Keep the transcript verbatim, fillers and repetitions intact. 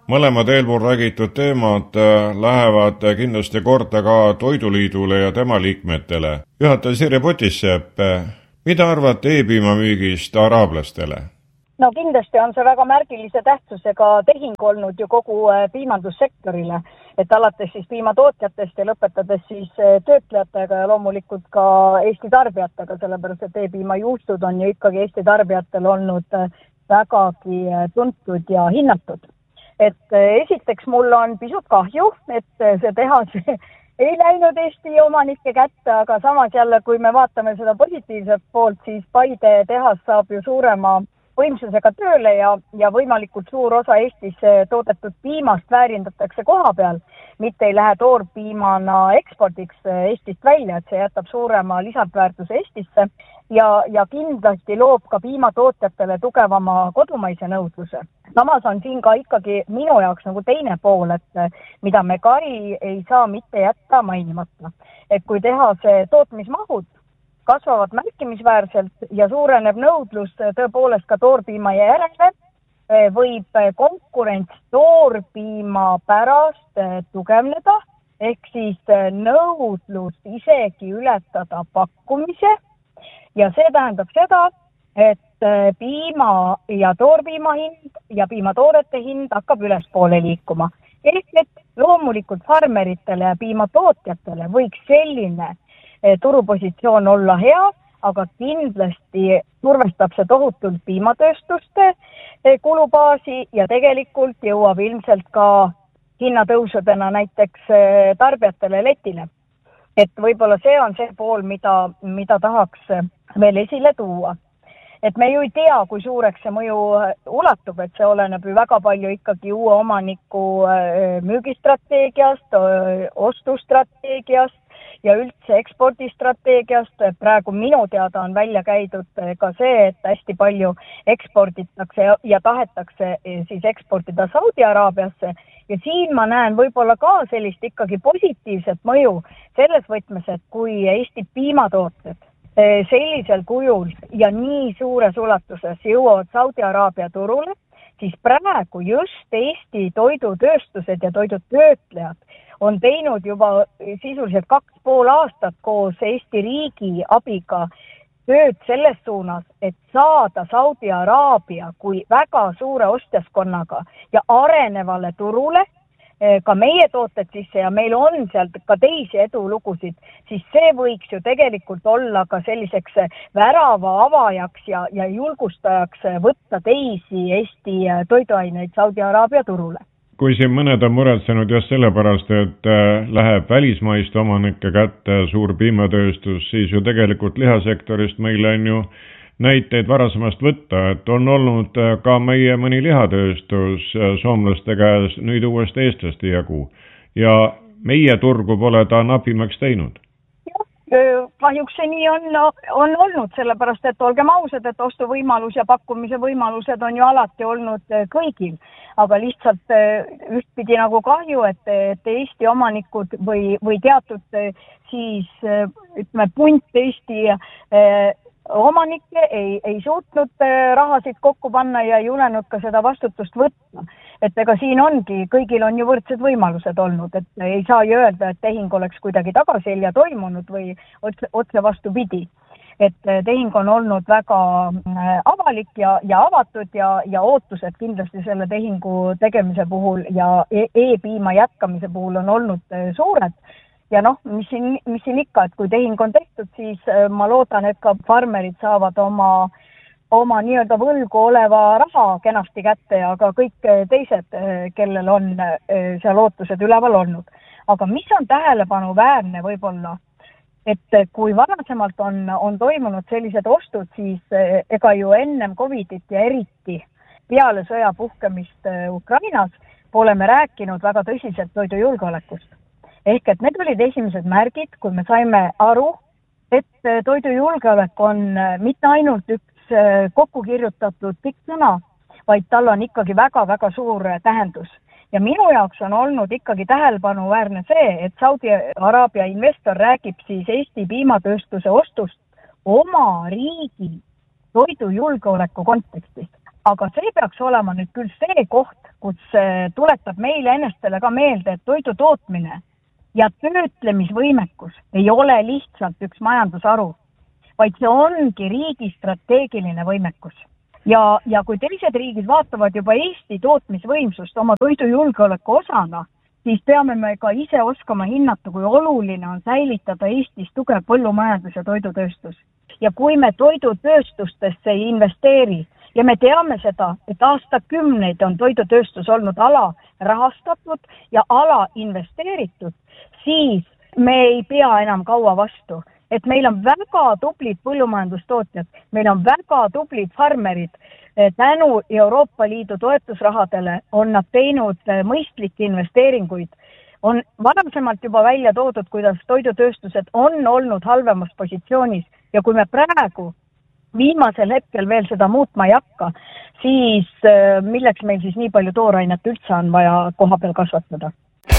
Mõlemad eelpool räägitud teemad lähevad kindlasti korda ka Toiduliidule ja tema liikmetele. Juhataja Sirje Potissepp, mida arvate e-piimamüügist araablastele? No kindlasti on see väga märgilise tähtsusega tehing olnud ju kogu piimandussektorile, et alates siis piimatootjatest ja lõpetades siis töötlejatega ja loomulikult ka Eesti tarbijatega, sellepärast et e-piimajuustud on ju ikkagi Eesti tarbijatel olnud vägagi tuntud ja hinnatud. Et esiteks mul on pisut kahju, et see tehas ei läinud Eesti omanike kätte, aga samas jälle, kui me vaatame seda positiivset poolt, siis Paide tehas saab ju suurema võimsusega tööle ja, ja võimalikult suur osa Eestis toodetud piimast väärindatakse koha peal, mitte ei lähe toorpiimana ekspordiks Eestist välja, et see jätab suurema lisandväärtuse Eestisse ja, ja kindlasti loob ka piimatootjatele tugevama kodumaise nõudluse. Samas on siin ka ikkagi minu jaoks nagu teine pool, et mida me ka ei, ei saa mitte jätta mainimata. Et kui teha see tootmismahud kasvavad märkimisväärselt ja suureneb nõudlus tõepoolest ka toorpiima järele, võib konkurents toorpiima pärast tugevneda, ehk siis nõudlus isegi ületada pakkumise ja see tähendab seda, et piima ja toorpiima hind ja piimatoodete hind hakkab ülespoole liikuma. Ehk et loomulikult farmeritele ja piimatootjatele võiks selline turupositsioon olla hea, aga kindlasti survestab see tohutult piimatööstuste kulubaasi ja tegelikult jõuab ilmselt ka hinnatõusudena näiteks tarbijatele letile. Et võib-olla see on see pool, mida, mida tahaks veel esile tuua. Et me ju ei tea, kui suureks see mõju ulatub, et see oleneb ju väga palju ikkagi uue omaniku müügistrateegiast, ostustrateegiast ja üldse ekspordistrateegiast. Praegu minu teada on välja käidud ka see, et hästi palju eksporditakse ja tahetakse siis eksportida Saudi Araabiasse ja siin ma näen võib-olla ka sellist ikkagi positiivset mõju selles võtmes, et kui Eesti piimatooted sellisel kujul ja nii suures ulatuses jõuavad Saudi Araabia turule, siis praegu just Eesti toidutööstused ja toidutöötlejad on teinud juba sisuliselt kaks pool aastat koos Eesti riigi abiga tööd selles suunas, et saada Saudi Araabia kui väga suure ostjaskonnaga ja arenevale turule ka meie tooted sisse ja meil on sealt ka teisi edulugusid, siis see võiks ju tegelikult olla ka selliseks värava avajaks ja, ja julgustajaks võtta teisi Eesti toiduaineid Saudi Araabia turule. Kui siin mõned on muretsenud just sellepärast, et läheb välismaiste omanike kätte suur piimatööstus, siis ju tegelikult lihasektorist meil on ju näiteid varasemast võtta, et on olnud ka meie mõni lihatööstus soomlaste käes nüüd uuesti eestlaste jagu ja meie turgu pole ta napimaks teinud. Jah, kahjuks see nii on, on olnud, sellepärast et olgem ausad, et ostuvõimalus ja pakkumise võimalused on ju alati olnud kõigil, aga lihtsalt ühtpidi nagu kahju, et, et Eesti omanikud või, või teatud siis ütleme punt Eesti omanikke ei, ei suutnud rahasid kokku panna ja ei julenud ka seda vastutust võtta. Et ega siin ongi, kõigil on ju võrdsed võimalused olnud, et ei saa ju öelda, et tehing oleks kuidagi tagaselja toimunud või otse, otse vastupidi. Et tehing on olnud väga avalik ja, ja avatud ja, ja ootused kindlasti selle tehingu tegemise puhul ja e-piima jätkamise puhul on olnud suured. Ja noh, mis siin, mis siin ikka, et kui tehing on tehtud, siis ma loodan, et ka farmerid saavad oma, oma nii-öelda võlgu oleva raha kenasti kätte ja ka kõik teised, kellel on seal ootused üleval olnud. Aga mis on tähelepanuväärne võib-olla, et kui varasemalt on, on toimunud sellised ostud, siis ega ju ennem Covidit ja eriti peale sõja puhkemist Ukrainas pole me rääkinud väga tõsiselt toidujulgeolekust. Ehk et need olid esimesed märgid, kui me saime aru, et toidujulgeolek on mitte ainult üks kokku kirjutatud pikk sõna, vaid tal on ikkagi väga-väga suur tähendus. Ja minu jaoks on olnud ikkagi tähelepanuväärne see, et Saudi Araabia investor räägib siis Eesti piimatööstuse ostust oma riigi toidujulgeoleku kontekstis. Aga see peaks olema nüüd küll see koht, kus tuletab meile ennastele ka meelde, et toidu tootmine ja töötlemisvõimekus ei ole lihtsalt üks majandusharu, vaid see ongi riigi strateegiline võimekus. Ja, ja kui teised riigid vaatavad juba Eesti tootmisvõimsust oma toidujulgeoleku osana, siis peame me ka ise oskama hinnata, kui oluline on säilitada Eestis tugev põllumajandus ja toidutööstus. Ja kui me toidutööstustesse ei investeeri, ja me teame seda, et aastakümneid on toidutööstus olnud ala rahastatud ja ala investeeritud, siis me ei pea enam kaua vastu. Et meil on väga tublid põllumajandustootjad, meil on väga tublid farmerid. Tänu Euroopa Liidu toetusrahadele on nad teinud mõistlikke investeeringuid. On varasemalt juba välja toodud, kuidas toidutööstused on olnud halvemas positsioonis ja kui me praegu viimasel hetkel veel seda muutma ei hakka, siis milleks meil siis nii palju toorainet üldse on vaja koha peal kasvatada?